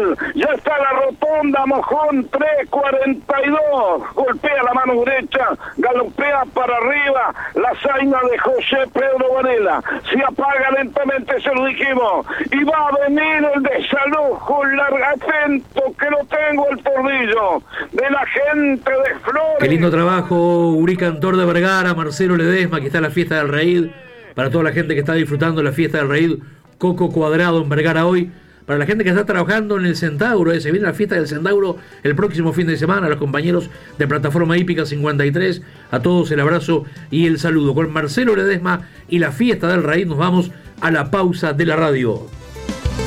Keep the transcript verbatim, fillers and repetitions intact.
final. Ya está la rotonda, Mojón tres cuarenta y dos. Golpea la mano derecha, galopea para arriba la zaina de José Pedro Varela. Se apaga lentamente, se lo dijimos. Y va a venir el desalojo, larga, atento que lo tengo el tordillo de la gente de Flores. Qué lindo trabajo, Uri Cantor de Vergara, Marcelo Ledesma, aquí está la fiesta del Raid. Para toda la gente que está disfrutando la fiesta del Raid, Coco Cuadrado en Vergara hoy. Para la gente que está trabajando en el Centauro, eh, se viene la fiesta del Centauro el próximo fin de semana. A los compañeros de Plataforma Hípica cincuenta y tres, a todos el abrazo y el saludo. Con Marcelo Ledesma y la fiesta del Raid nos vamos a la pausa de la radio.